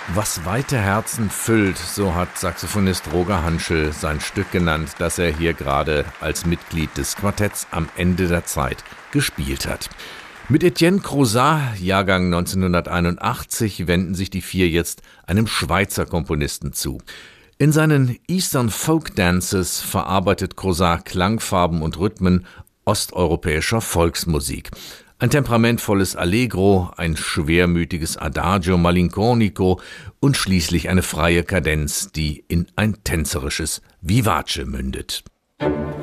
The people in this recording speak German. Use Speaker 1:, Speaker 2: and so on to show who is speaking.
Speaker 1: Was weite Herzen füllt, so hat Saxophonist Roger Hanschel sein Stück genannt, das er hier gerade als Mitglied des Quartetts am Ende der Zeit gespielt hat. Mit Etienne Crozat, Jahrgang 1981, wenden sich die vier jetzt einem Schweizer Komponisten zu. In seinen Eastern Folk Dances verarbeitet Crozat Klangfarben und Rhythmen osteuropäischer Volksmusik. Ein temperamentvolles Allegro, ein schwermütiges Adagio malinconico und schließlich eine freie Kadenz, die in ein tänzerisches Vivace mündet.